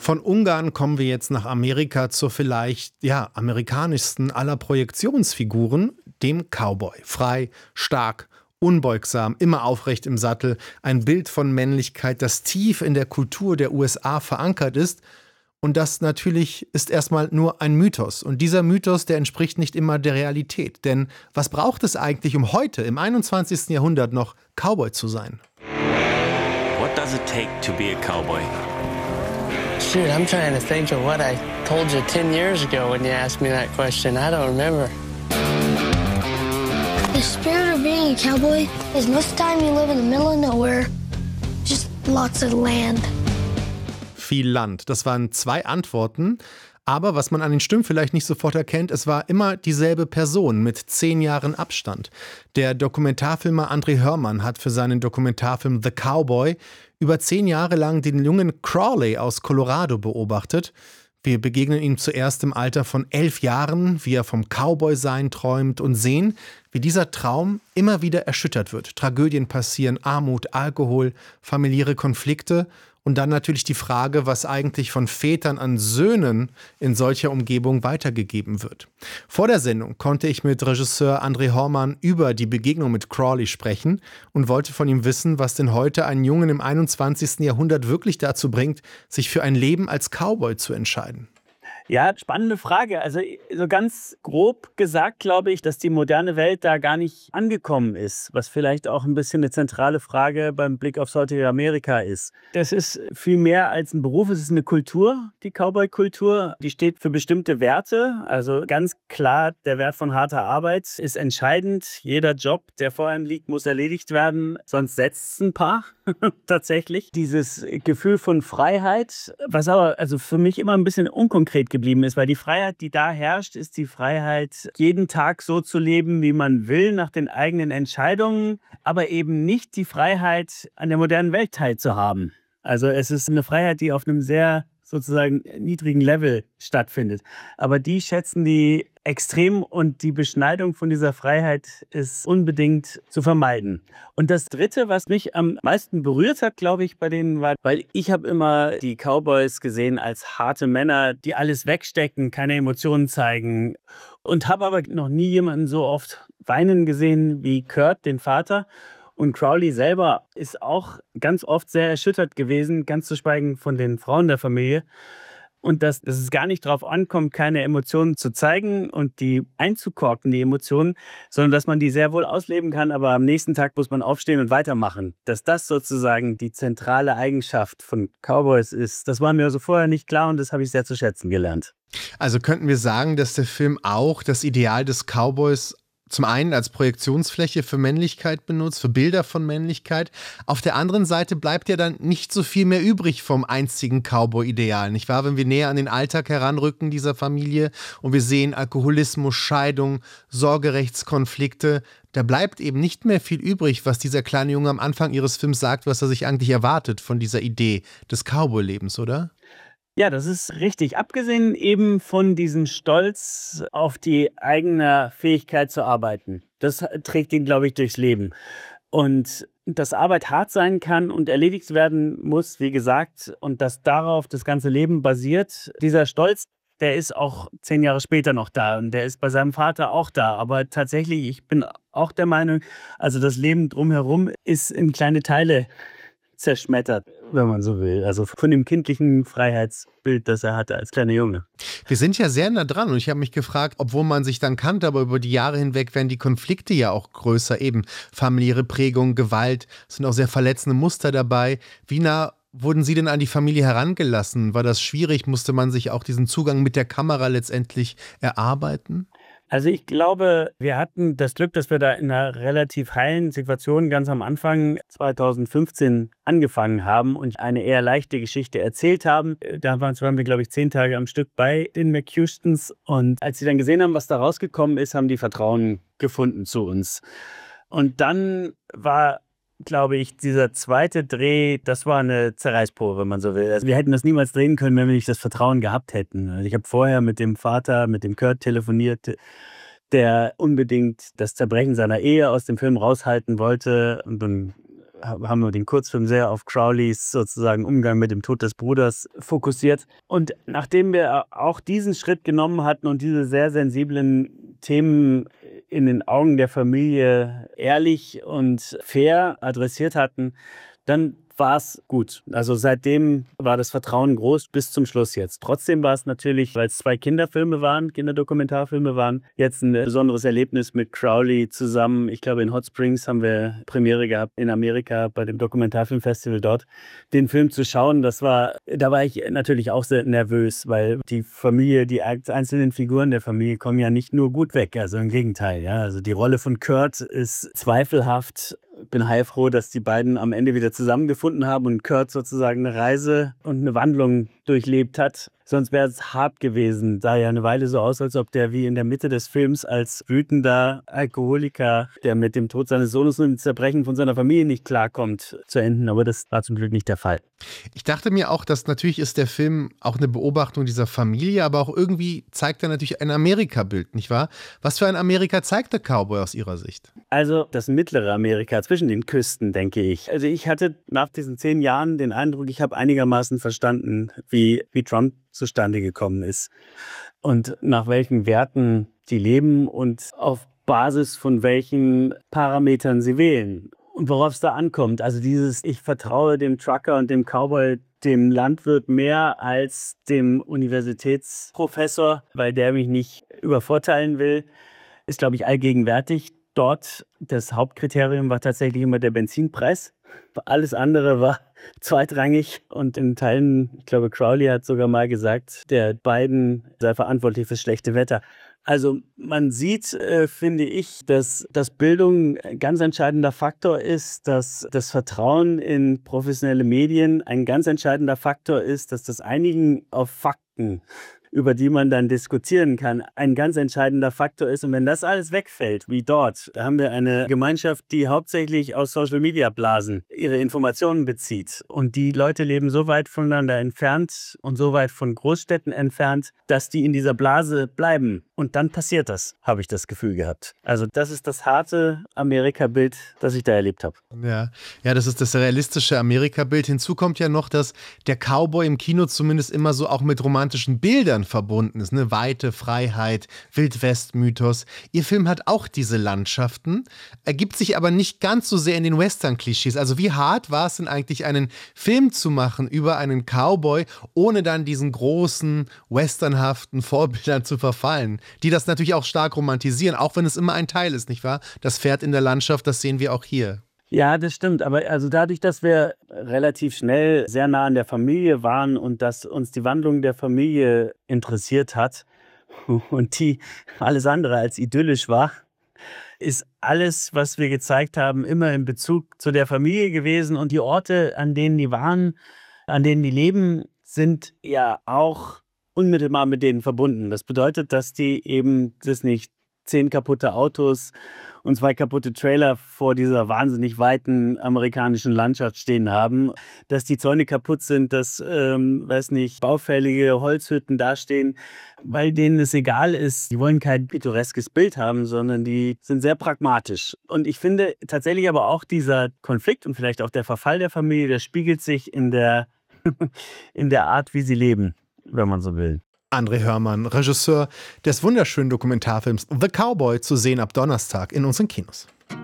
Von Ungarn kommen wir jetzt nach Amerika zur vielleicht, ja, amerikanischsten aller Projektionsfiguren, dem Cowboy. Frei, stark, unbeugsam, immer aufrecht im Sattel. Ein Bild von Männlichkeit, das tief in der Kultur der USA verankert ist. Und das natürlich ist erstmal nur ein Mythos. Und dieser Mythos, der entspricht nicht immer der Realität. Denn was braucht es eigentlich, um heute, im 21. Jahrhundert, noch Cowboy zu sein? What does it take to be a cowboy? Shoot, I'm trying to think of what I told you 10 years ago when you asked me that question. I don't remember. The spirit of being a cowboy is most of the time you live in the middle of nowhere. Just lots of land. Viel Land. Das waren 2 Antworten. Aber was man an den Stimmen vielleicht nicht sofort erkennt, es war immer dieselbe Person mit 10 Jahren Abstand. Der Dokumentarfilmer André Hörmann hat für seinen Dokumentarfilm The Cowboy über 10 Jahre lang den jungen Crawley aus Colorado beobachtet. Wir begegnen ihm zuerst im Alter von 11 Jahren, wie er vom Cowboy-Sein träumt und sehen, wie dieser Traum immer wieder erschüttert wird. Tragödien passieren, Armut, Alkohol, familiäre Konflikte. Und dann natürlich die Frage, was eigentlich von Vätern an Söhnen in solcher Umgebung weitergegeben wird. Vor der Sendung konnte ich mit Regisseur André Hörmann über die Begegnung mit Crawley sprechen und wollte von ihm wissen, was denn heute einen Jungen im 21. Jahrhundert wirklich dazu bringt, sich für ein Leben als Cowboy zu entscheiden. Ja, spannende Frage. Also so ganz grob gesagt glaube ich, dass die moderne Welt da gar nicht angekommen ist, was vielleicht auch ein bisschen eine zentrale Frage beim Blick aufs heutige Amerika ist. Das ist viel mehr als ein Beruf, es ist eine Kultur, die Cowboy-Kultur. Die steht für bestimmte Werte, also ganz klar, der Wert von harter Arbeit ist entscheidend. Jeder Job, der vor einem liegt, muss erledigt werden, sonst setzt es ein paar tatsächlich. Dieses Gefühl von Freiheit, was aber also für mich immer ein bisschen unkonkret geblieben ist, weil die Freiheit, die da herrscht, ist die Freiheit, jeden Tag so zu leben, wie man will, nach den eigenen Entscheidungen, aber eben nicht die Freiheit, an der modernen Welt teilzuhaben. Also es ist eine Freiheit, die auf einem sehr sozusagen niedrigen Level stattfindet. Aber die schätzen die extrem und die Beschneidung von dieser Freiheit ist unbedingt zu vermeiden. Und das Dritte, was mich am meisten berührt hat, glaube ich, bei denen war, weil ich habe immer die Cowboys gesehen als harte Männer, die alles wegstecken, keine Emotionen zeigen und habe aber noch nie jemanden so oft weinen gesehen wie Kurt, den Vater. Und Crawley selber ist auch ganz oft sehr erschüttert gewesen, ganz zu schweigen von den Frauen der Familie. Und dass es gar nicht darauf ankommt, keine Emotionen zu zeigen und die einzukorken, die Emotionen, sondern dass man die sehr wohl ausleben kann, aber am nächsten Tag muss man aufstehen und weitermachen. Dass das sozusagen die zentrale Eigenschaft von Cowboys ist, das war mir also vorher nicht klar und das habe ich sehr zu schätzen gelernt. Also könnten wir sagen, dass der Film auch das Ideal des Cowboys zum einen als Projektionsfläche für Männlichkeit benutzt, für Bilder von Männlichkeit. Auf der anderen Seite bleibt ja dann nicht so viel mehr übrig vom einzigen Cowboy-Ideal, nicht wahr? Wenn wir näher an den Alltag heranrücken dieser Familie und wir sehen Alkoholismus, Scheidung, Sorgerechtskonflikte, da bleibt eben nicht mehr viel übrig, was dieser kleine Junge am Anfang ihres Films sagt, was er sich eigentlich erwartet von dieser Idee des Cowboy-Lebens, oder? Ja, das ist richtig. Abgesehen eben von diesem Stolz auf die eigene Fähigkeit zu arbeiten. Das trägt ihn, glaube ich, durchs Leben. Und dass Arbeit hart sein kann und erledigt werden muss, wie gesagt, und dass darauf das ganze Leben basiert. Dieser Stolz, der ist auch 10 Jahre später noch da und der ist bei seinem Vater auch da. Aber tatsächlich, ich bin auch der Meinung, also das Leben drumherum ist in kleine Teile zerschmettert, wenn man so will. Also von dem kindlichen Freiheitsbild, das er hatte als kleiner Junge. Wir sind ja sehr nah dran und ich habe mich gefragt, obwohl man sich dann kannte, aber über die Jahre hinweg werden die Konflikte ja auch größer, eben familiäre Prägung, Gewalt, es sind auch sehr verletzende Muster dabei. Wie nah wurden Sie denn an die Familie herangelassen? War das schwierig? Musste man sich auch diesen Zugang mit der Kamera letztendlich erarbeiten? Also ich glaube, wir hatten das Glück, dass wir da in einer relativ heilen Situation ganz am Anfang 2015 angefangen haben und eine eher leichte Geschichte erzählt haben. Da waren wir, glaube ich, 10 Tage am Stück bei den McHustons. Und als sie dann gesehen haben, was da rausgekommen ist, haben die Vertrauen gefunden zu uns. Und dann war, glaube ich, dieser zweite Dreh, das war eine Zerreißprobe, wenn man so will. Also wir hätten das niemals drehen können, wenn wir nicht das Vertrauen gehabt hätten. Also ich habe vorher mit dem Vater, mit dem Kurt telefoniert, der unbedingt das Zerbrechen seiner Ehe aus dem Film raushalten wollte. Und dann haben wir den Kurzfilm sehr auf Crowleys sozusagen Umgang mit dem Tod des Bruders fokussiert. Und nachdem wir auch diesen Schritt genommen hatten und diese sehr sensiblen Themen in den Augen der Familie ehrlich und fair adressiert hatten, dann war es gut. Also seitdem war das Vertrauen groß bis zum Schluss jetzt. Trotzdem war es natürlich, weil es 2 Kinderfilme waren, Kinderdokumentarfilme waren, jetzt ein besonderes Erlebnis mit Crowley zusammen. Ich glaube, in Hot Springs haben wir Premiere gehabt in Amerika bei dem Dokumentarfilmfestival dort. Den Film zu schauen, da war ich natürlich auch sehr nervös, weil die Familie, die einzelnen Figuren der Familie kommen ja nicht nur gut weg, also im Gegenteil. Ja. Also die Rolle von Kurt ist zweifelhaft. Bin heilfroh, dass die beiden am Ende wieder zusammengefunden haben und Kurt sozusagen eine Reise und eine Wandlung durchlebt hat. Sonst wäre es hart gewesen. Sah ja eine Weile so aus, als ob der wie in der Mitte des Films als wütender Alkoholiker, der mit dem Tod seines Sohnes und dem Zerbrechen von seiner Familie nicht klarkommt, zu enden. Aber das war zum Glück nicht der Fall. Ich dachte mir auch, dass natürlich ist der Film auch eine Beobachtung dieser Familie, aber auch irgendwie zeigt er natürlich ein Amerika-Bild, nicht wahr? Was für ein Amerika zeigt der Cowboy aus Ihrer Sicht? Also das mittlere Amerika zwischen den Küsten, denke ich. Also ich hatte nach diesen 10 Jahren den Eindruck, ich habe einigermaßen verstanden, wie Trump zustande gekommen ist und nach welchen Werten die leben und auf Basis von welchen Parametern sie wählen und worauf es da ankommt. Also dieses, ich vertraue dem Trucker und dem Cowboy, dem Landwirt mehr als dem Universitätsprofessor, weil der mich nicht übervorteilen will, ist, glaube ich, allgegenwärtig. Dort das Hauptkriterium war tatsächlich immer der Benzinpreis. Alles andere war zweitrangig und in Teilen, ich glaube, Crowley hat sogar mal gesagt, der Biden sei verantwortlich fürs schlechte Wetter. Also man sieht, finde ich, dass Bildung ein ganz entscheidender Faktor ist, dass das Vertrauen in professionelle Medien ein ganz entscheidender Faktor ist, dass das Einigen auf Fakten, über die man dann diskutieren kann, ein ganz entscheidender Faktor ist. Und wenn das alles wegfällt, wie dort, da haben wir eine Gemeinschaft, die hauptsächlich aus Social-Media-Blasen ihre Informationen bezieht. Und die Leute leben so weit voneinander entfernt und so weit von Großstädten entfernt, dass die in dieser Blase bleiben. Und dann passiert das, habe ich das Gefühl gehabt. Also das ist das harte Amerika-Bild, das ich da erlebt habe. Ja, das ist das realistische Amerika-Bild. Hinzu kommt ja noch, dass der Cowboy im Kino zumindest immer so auch mit romantischen Bildern verbunden ist. Ne? Weite, Freiheit, Wildwest-Mythos. Ihr Film hat auch diese Landschaften, ergibt sich aber nicht ganz so sehr in den Western-Klischees. Also wie hart war es denn eigentlich, einen Film zu machen über einen Cowboy, ohne dann diesen großen, westernhaften Vorbildern zu verfallen, die das natürlich auch stark romantisieren, auch wenn es immer ein Teil ist, nicht wahr? Das Pferd in der Landschaft, das sehen wir auch hier. Ja, das stimmt. Aber also dadurch, dass wir relativ schnell sehr nah an der Familie waren und dass uns die Wandlung der Familie interessiert hat und die alles andere als idyllisch war, ist alles, was wir gezeigt haben, immer in Bezug zu der Familie gewesen. Und die Orte, an denen die waren, an denen die leben, sind ja auch unmittelbar mit denen verbunden. Das bedeutet, dass die eben, das nicht 10 kaputte Autos und 2 kaputte Trailer vor dieser wahnsinnig weiten amerikanischen Landschaft stehen haben, dass die Zäune kaputt sind, dass, baufällige Holzhütten dastehen, weil denen es egal ist. Die wollen kein pittoreskes Bild haben, sondern die sind sehr pragmatisch. Und ich finde tatsächlich aber auch dieser Konflikt und vielleicht auch der Verfall der Familie, der spiegelt sich in der Art, wie sie leben, wenn man so will. André Hörmann, Regisseur des wunderschönen Dokumentarfilms The Cowboy, zu sehen ab Donnerstag in unseren Kinos.